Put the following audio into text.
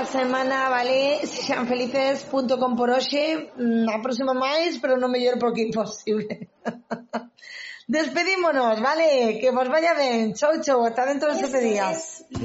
da semana, vale? Sexan felices, .com por hoxe. A próxima máis, pero non mellor porque é imposible. Despedímonos, vale? Que vos vaya ben. Chau, chau, ata dentro de 7 días.